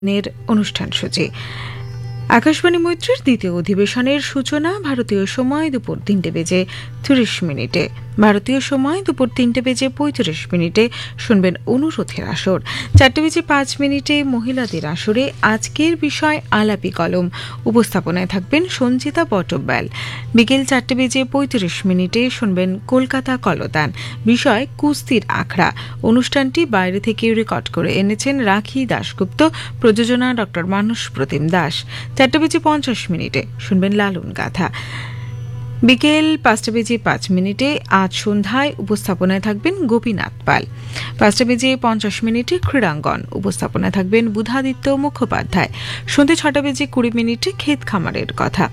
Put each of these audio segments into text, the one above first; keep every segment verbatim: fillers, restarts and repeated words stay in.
নের অনুষ্ঠান সূচি। আকাশবাণী মৈত্রীর দ্বিতীয় অধিবেশনের সূচনা ভারতীয় সময় দুপুর তিনটে বেজে ত্রিশ মিনিটে। ভারতীয় সময় দুপুর তিনটে বেজে পঁয়ত্রিশ মিনিটে শুনবেন অনুরোধের আসর। চারটে বেজে পাঁচ মিনিটে মহিলাদের আসরে আজকের বিষয় আলাপি কলম। উপস্থাপনায় থাকবেন সঞ্চিতা পটব্যাল। বিকেল চারটে বেজে পঁয়ত্রিশ মিনিটে শুনবেন কলকাতা কলতান, বিষয় কুস্তির আখড়া। অনুষ্ঠানটি বাইরে থেকে রেকর্ড করে এনেছেন রাখি দাশগুপ্ত, প্রযোজনা ডক্টর মানস প্রতিম দাস। চারটে বেজে পঞ্চাশ মিনিটে শুনবেন লালন গাথা। বিকেল পাঁচটা বেজে পাঁচ মিনিটে আজ সন্ধ্যায় উপস্থাপনায় থাকবেন গোপীনাথ পাল। পাঁচটা বেজে পঞ্চাশ মিনিটে ক্রীড়াঙ্গন, উপস্থাপনায় থাকবেন বুধাদিত্য মুখোপাধ্যায়। সন্ধ্যে ছটা বেজে কুড়ি মিনিটে ক্ষেত খামারের কথা,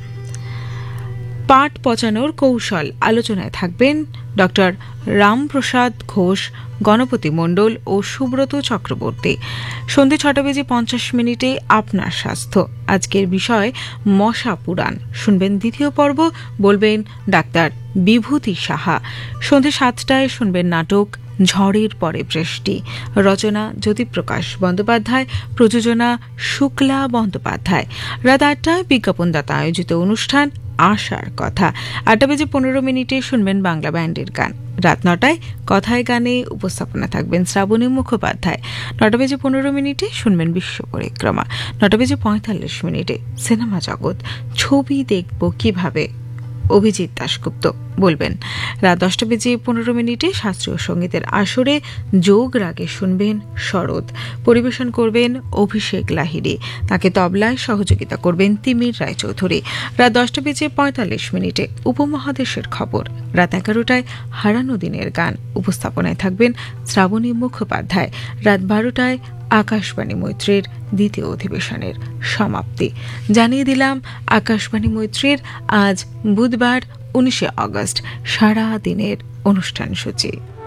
পাট পচানোর কৌশল, আলোচনায় থাকবেন ডক্টর রামপ্রসাদ ঘোষ, গণপতি মণ্ডল ও সুব্রত চক্রবর্তী। সন্ধ্যে ছটা বেজে পঞ্চাশ মিনিটে আপনার স্বাস্থ্য, আজকের বিষয় মশা পুরাণ। শুনবেন দ্বিতীয় পর্ব, বলবেন ডাক্তার বিভূতি সাহা। সন্ধ্যে সাতটায় শুনবেন নাটক ঝড়ের পরে বৃষ্টি, রচনা জ্যোতিপ্রকাশ বন্দ্যোপাধ্যায়, প্রযোজনা শুক্লা বন্দ্যোপাধ্যায়। রাত আটটায় বিজ্ঞাপনদাতা আয়োজিত অনুষ্ঠান আশার কথা। আটটা বেজে পনেরো মিনিটে শুনবেন বাংলা ব্যান্ডের গান। রাত নটায় কথায় গানে উপস্থাপনা থাকবেন শ্রাবণী মুখোপাধ্যায়। নটা বেজে পনেরো মিনিটে শুনবেন বিশ্ব পরিক্রমা। নটা বেজে পঁয়তাল্লিশ মিনিটে সিনেমা জগৎ, ছবি দেখব কিভাবে, অভিজিৎ দাশগুপ্ত বলবেন। রাত দশটা বেজে পনেরো মিনিটে শাস্ত্রীয় সঙ্গীতের আসরে যোগ রাগে শুনবেন শরৎ, পরিবেশন করবেন অভিষেক লাহিড়ী। তাকে তবলায় সহযোগিতা করবেন তিমির রায়চৌধুরী। রাত দশটা বেজে পঁয়তাল্লিশ মিনিটে উপমহাদেশের খবর। রাত এগারোটায় হারানো দিনের গান, উপস্থাপনায় থাকবেন শ্রাবণী মুখোপাধ্যায়। রাত বারোটায় আকাশবাণী মৈত্রীর দ্বিতীয় অধিবেশনের সমাপ্তি। জানিয়ে দিলাম আকাশবাণী মৈত্রীর আজ বুধবার উনিশে আগস্ট সারা দিনের অনুষ্ঠান সূচি।